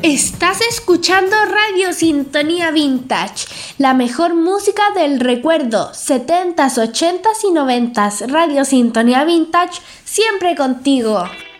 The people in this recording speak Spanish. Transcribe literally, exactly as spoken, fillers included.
Estás escuchando Radio Sintonía Vintage, la mejor música del recuerdo, setentas, ochentas y noventas. Radio Sintonía Vintage, siempre contigo.